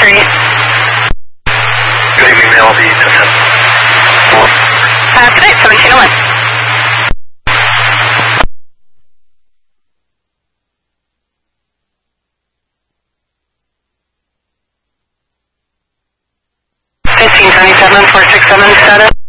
Street. Good evening, ma'am. I'll be 1010. Good night, 1701. $1577, 467 status.